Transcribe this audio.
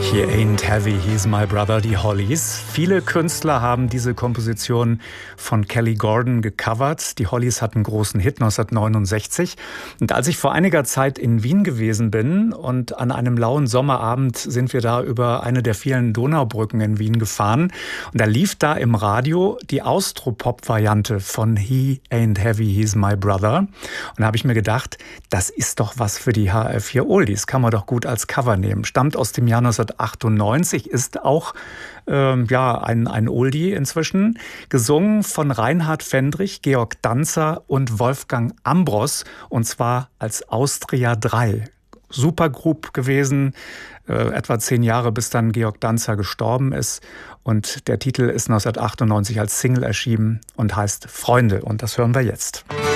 He Ain't Heavy, He's My Brother, die Hollies. Viele Künstler haben diese Komposition von Kelly Gordon gecovert. Die Hollies hatten einen großen Hit 1969. Und als ich vor einiger Zeit in Wien gewesen bin und an einem lauen Sommerabend sind wir da über eine der vielen Donaubrücken in Wien gefahren. Und da lief da im Radio die Austropop-Variante von He Ain't Heavy, He's My Brother. Und da habe ich mir gedacht, das ist doch was für die HR4 Oldies. Kann man doch gut als Cover nehmen. Stammt aus dem Jahr 1998, ist auch ein Oldie inzwischen, gesungen von Reinhard Fendrich, Georg Danzer und Wolfgang Ambros, und zwar als Austria 3. Supergroup gewesen, etwa 10 Jahre, bis dann Georg Danzer gestorben ist. Und der Titel ist 1998 als Single erschienen und heißt Freunde. Und das hören wir jetzt.